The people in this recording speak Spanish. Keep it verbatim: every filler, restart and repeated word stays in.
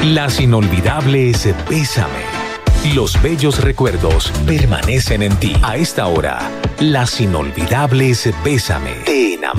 Las inolvidables Bésame. Los bellos recuerdos permanecen en ti. A esta hora, las inolvidables Bésame. Te enamoran.